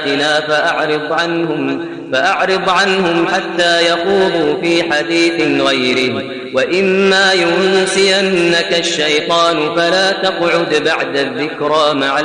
فأعرض عنهم حتى يخوضوا في حديث غيره، وإما ينسينك الشيطان فلا تقعد بعد الذكرى مع